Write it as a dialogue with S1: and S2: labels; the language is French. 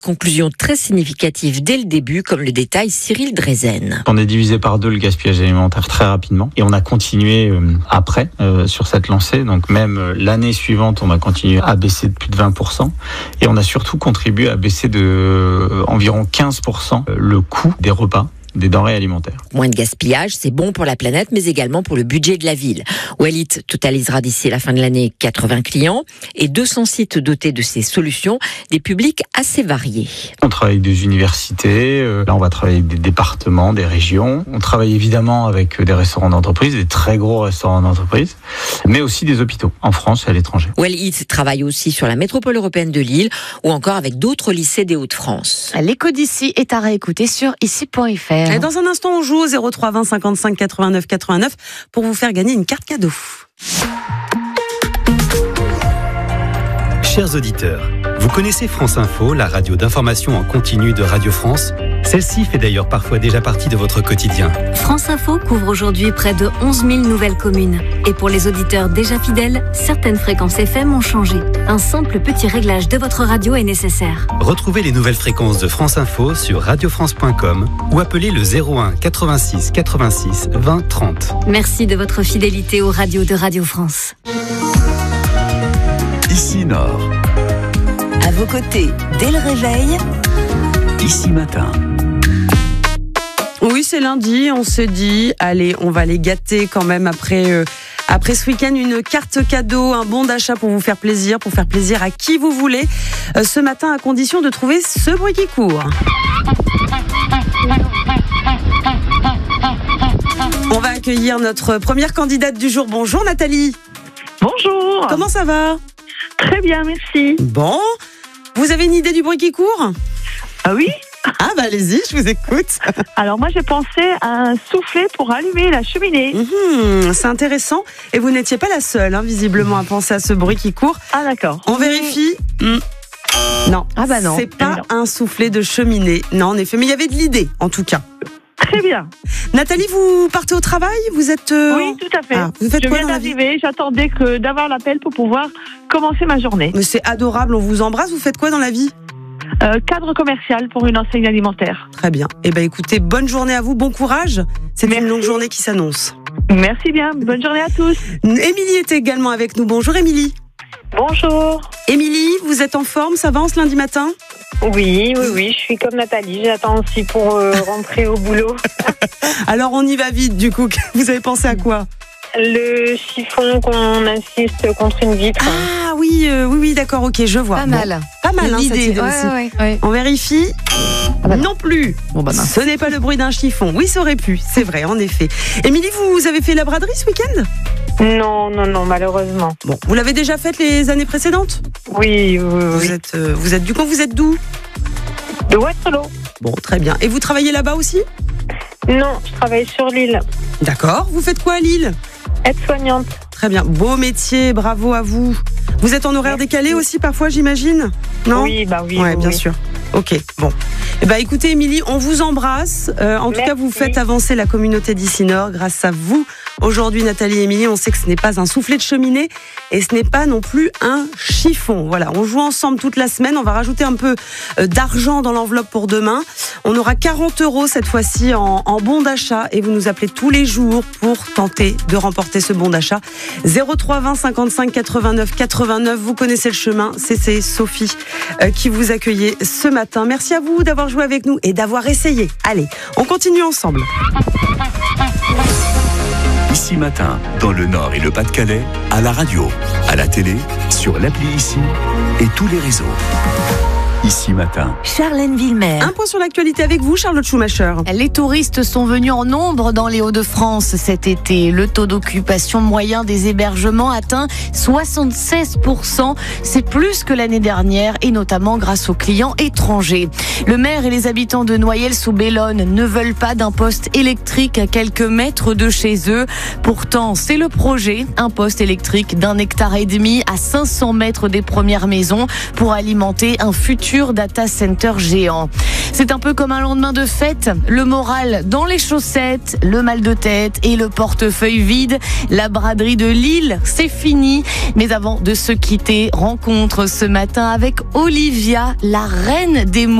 S1: Conclusion très significative dès le début, comme le détaille Cyril Drezen.
S2: On a divisé par 2 le gaspillage alimentaire très rapidement et on a continué après sur cette lancée. Donc même l'année suivante, on a continué à baisser de plus de 20% et on a surtout contribué à baisser de environ 15% le coût des repas, des denrées alimentaires.
S1: Moins de gaspillage, c'est bon pour la planète, mais également pour le budget de la ville. Wallit totalisera d'ici la fin de l'année 80 clients et 200 sites dotés de ces solutions, des publics assez variés.
S2: On travaille avec des universités, là on va travailler avec des départements, des régions. On travaille évidemment avec des restaurants d'entreprise, des très gros restaurants d'entreprise, mais aussi des hôpitaux, en France et à l'étranger.
S1: Wallit travaille aussi sur la métropole européenne de Lille ou encore avec d'autres lycées des Hauts-de-France.
S3: L'écho d'ici est à réécouter sur ici.fr.
S4: Et dans un instant, on joue au 03 20 55 89 89 pour vous faire gagner une carte cadeau.
S5: Chers auditeurs, vous connaissez France Info, la radio d'information en continu de Radio France ? Celle-ci fait d'ailleurs parfois déjà partie de votre quotidien.
S6: France Info couvre aujourd'hui près de 11 000 nouvelles communes. Et pour les auditeurs déjà fidèles, certaines fréquences FM ont changé. Un simple petit réglage de votre radio est nécessaire.
S5: Retrouvez les nouvelles fréquences de France Info sur radiofrance.com ou appelez le 01 86 86 20 30.
S6: Merci de votre fidélité aux radios de Radio France.
S7: Ici Nord.
S8: À vos côtés, dès le réveil,
S7: Ici Matin.
S4: Oui, c'est lundi, on se dit, allez, on va les gâter quand même après ce week-end, une carte cadeau, un bon d'achat pour faire plaisir à qui vous voulez. Ce matin, à condition de trouver ce bruit qui court. On va accueillir notre première candidate du jour. Bonjour Nathalie.
S9: Bonjour.
S4: Comment ça va ?
S9: Très bien, merci.
S4: Bon, vous avez une idée du bruit qui court ?
S9: Ah oui ?
S4: Ah bah allez-y, je vous écoute.
S9: Alors moi j'ai pensé à un soufflet pour allumer la cheminée.
S4: C'est intéressant. Et vous n'étiez pas la seule, visiblement, à penser à ce bruit qui court.
S9: Ah d'accord.
S4: On vérifie. Non.
S3: Ah bah non.
S4: C'est pas un soufflet de cheminée. Non, en effet, mais il y avait de l'idée, en tout cas.
S9: Très bien.
S4: Nathalie, vous partez au travail ? Vous êtes
S9: Oui, tout à fait.
S4: Vous faites
S9: je
S4: quoi
S9: viens
S4: dans la vie ?
S9: d'arriver, j'attendais d'avoir l'appel pour pouvoir commencer ma journée.
S4: Mais c'est adorable, on vous embrasse. Vous faites quoi dans la vie ?
S9: Cadre commercial pour une enseigne alimentaire.
S4: Très bien. Eh bien écoutez, bonne journée à vous, bon courage. C'est une longue journée qui s'annonce.
S9: Merci bien, bonne journée à tous.
S4: Émilie est également avec nous. Bonjour Émilie.
S10: Bonjour.
S4: Émilie, vous êtes en forme, ça va en ce lundi matin ?
S10: Oui, je suis comme Nathalie, j'attends aussi pour rentrer au boulot.
S4: Alors on y va vite du coup, vous avez pensé à quoi ?
S10: Le chiffon qu'on insiste contre une vitre.
S4: Ah oui, d'accord, ok, je vois.
S3: Pas mal.
S4: Pas mal, cette
S3: l'idée.
S4: idée aussi.
S3: Ouais.
S4: On vérifie. Non plus.
S3: Bon bah mince.
S4: Ce n'est pas le bruit d'un chiffon. Oui, ça aurait pu, c'est vrai, en effet. Émilie, vous avez fait la braderie ce week-end ?
S10: Non, malheureusement.
S4: Bon, vous l'avez déjà faite les années précédentes ?
S10: Oui.
S4: Vous êtes du coup, vous êtes d'où ?
S10: De Waterloo.
S4: Bon, très bien. Et vous travaillez là-bas aussi ?
S10: Non, je travaille sur l'île.
S4: D'accord. Vous faites quoi à Lille ?
S10: Aide-soignante.
S4: Très bien. Beau métier, bravo à vous. Vous êtes en horaire décalé aussi parfois, j'imagine ? Non ?
S10: Oui.
S4: Ouais, bien sûr. Ok, bon. Eh ben, écoutez, Émilie, on vous embrasse. En tout cas, vous faites avancer la communauté d'Ici Nord grâce à vous. Aujourd'hui, Nathalie et Émilie, on sait que ce n'est pas un soufflet de cheminée et ce n'est pas non plus un chiffon. Voilà, on joue ensemble toute la semaine. On va rajouter un peu d'argent dans l'enveloppe pour demain. On aura 40 € cette fois-ci en bon d'achat et vous nous appelez tous les jours pour tenter de remporter ce bon d'achat. 03 20 55 89 89. Vous connaissez le chemin. C'est Sophie qui vous accueillait ce matin. Merci à vous d'avoir joué avec nous et d'avoir essayé. Allez, on continue ensemble.
S7: Ici Matin, dans le Nord et le Pas-de-Calais, à la radio, à la télé, sur l'appli Ici et tous les réseaux. Ici Matin.
S8: Charlène Villemer.
S4: Un point sur l'actualité avec vous, Charlotte Schumacher.
S3: Les touristes sont venus en nombre dans les Hauts-de-France cet été. Le taux d'occupation moyen des hébergements atteint 76%. C'est plus que l'année dernière et notamment grâce aux clients étrangers. Le maire et les habitants de Noyelles-sous-Bellone ne veulent pas d'un poste électrique à quelques mètres de chez eux. Pourtant, c'est le projet. Un poste électrique d'1,5 hectare à 500 mètres des premières maisons pour alimenter un futur data center géant. C'est un peu comme un lendemain de fête, le moral dans les chaussettes, le mal de tête et le portefeuille vide. La braderie de Lille, c'est fini. Mais avant de se quitter, rencontre ce matin avec Olivia, la reine des mots.